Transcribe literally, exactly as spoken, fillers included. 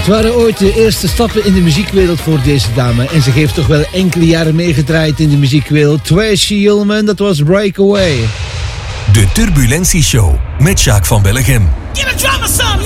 Het waren ooit de eerste stappen in de muziekwereld voor deze dame. En ze heeft toch wel enkele jaren meegedraaid in de muziekwereld. Tracy Ullman, dat was Breakaway. De Turbulentie Show met Jacques van Bellegem. Give a drummer some,